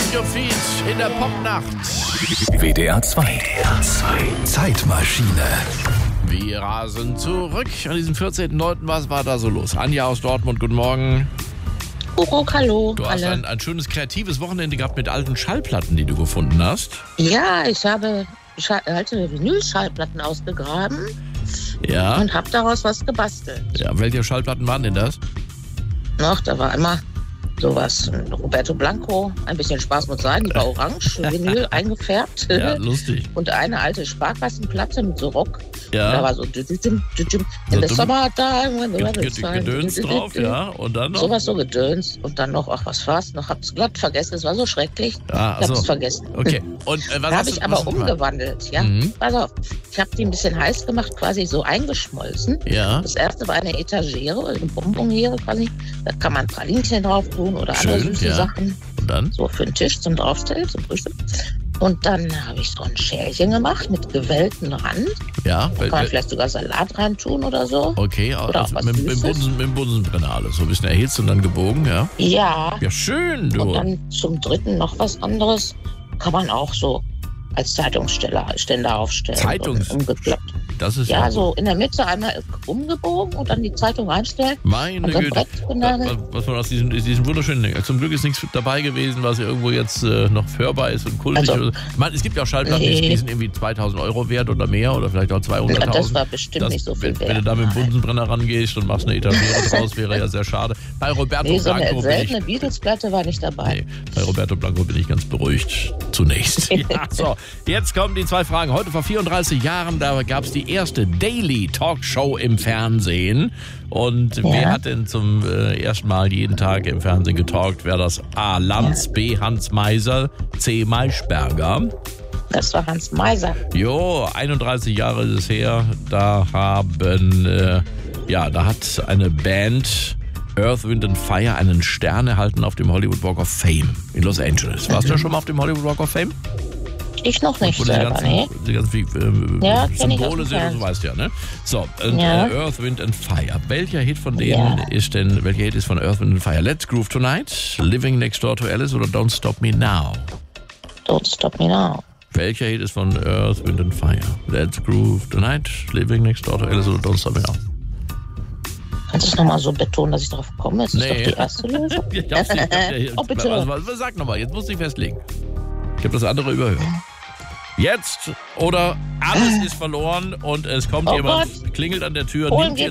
your feet in der Popnacht. WDR 2. Zeitmaschine. Wir rasen zurück an diesem 14.09. Was war da so los? Anja aus Dortmund, guten Morgen. Hallo. Du hast ein schönes kreatives Wochenende gehabt mit alten Schallplatten, die du gefunden hast. Ja, ich habe alte Vinylschallplatten ausgegraben und habe daraus was gebastelt. Ja, welche Schallplatten waren denn das? Da war immer sowas, Roberto Blanco, ein bisschen Spaß muss sein, die war orange, Vinyl eingefärbt. Ja, lustig. Und eine alte Sparkassenplatte mit so Rock. Ja. Da war so in the summertime, Gedöns drauf, ja. Und dann noch? Sowas so Gedöns. Und dann noch, was war's noch? Hab's glatt vergessen, es war so schrecklich. Ich hab's vergessen. Okay. Und was habe ich aber umgewandelt, ja. Pass auf, ich habe die ein bisschen heiß gemacht, quasi so eingeschmolzen. Ja. Das erste war eine Etagere, eine Bonbonniere quasi. Da kann man Pralinchen drauf tun oder andere süße Sachen. Und dann? So für den Tisch zum Draufstellen, zum Frühstück. Und dann habe ich so ein Schälchen gemacht mit gewellten Rand. Ja. Da kann man vielleicht sogar Salat reintun oder so. Okay, oder also auch was mit dem Bunsenbrenner alles. So ein bisschen erhitzt und dann gebogen, ja? Ja. Ja, schön, du. Und dann zum dritten noch was anderes. Kann man auch so als Zeitungsständer aufstellen. Umgeklappt. Das ist ja so in der Mitte einmal umgebogen und dann die Zeitung reinstellen. Meine Güte. Was man aus diesen wunderschönen Dingen. Zum Glück ist nichts dabei gewesen, was irgendwo jetzt noch hörbar ist und kultig. Also, ich meine, es gibt ja auch Schallplatten, die sind irgendwie 2.000 € wert oder mehr oder vielleicht auch 200.000. Ja, das war bestimmt nicht so viel wert. Wenn du da mit dem Bunsenbrenner rangehst und machst eine Etagere draus, wäre ja sehr schade. Bei Roberto so Blanco eine seltene Beatles-Platte war nicht dabei. Nee, bei Roberto Blanco bin ich ganz beruhigt zunächst. Ja, so, jetzt kommen die 2 Fragen. Heute vor 34 Jahren, da gab es die erste Daily Talkshow im Fernsehen. Und wer hat denn zum ersten Mal jeden Tag im Fernsehen getalkt? Wäre das A. Lanz, B. Hans Meiser, C. Maischberger? Das war Hans Meiser. 31 Jahre ist es her. Da hat eine Band Earth, Wind and Fire einen Stern erhalten auf dem Hollywood Walk of Fame in Los Angeles. Warst du ja schon mal auf dem Hollywood Walk of Fame? Ich noch nicht selber, die ganzen Symbole sind, du weißt ja, ne? So, Earth, Wind and Fire. Welcher Hit von denen welcher Hit ist von Earth, Wind and Fire? Let's Groove Tonight, Living Next Door to Alice oder Don't Stop Me Now? Don't Stop Me Now. Welcher Hit ist von Earth, Wind and Fire? Let's Groove Tonight, Living Next Door to Alice oder Don't Stop Me Now? Kannst du es nochmal so betonen, dass ich darauf komme? Ist das doch die erste Lösung? Oh, bitte. Also, sag nochmal, jetzt musst du dich festlegen. Ich habe das andere überhört. Jetzt oder alles ist verloren und es kommt jemand, klingelt an der Tür, nimmt